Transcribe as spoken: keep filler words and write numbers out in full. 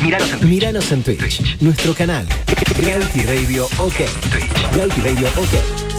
Míranos en Twitch. Míranos en Twitch, nuestro canal. Gravity Radio OK. Twitch. Gravity Radio OK.